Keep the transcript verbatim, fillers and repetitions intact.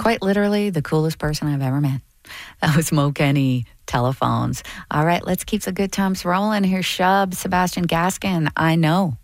quite literally the coolest person I've ever met. That was Mo Kenny, Telephones. All right, let's keep the good times rolling. Here's Shub, Sebastian Gaskin, I Know.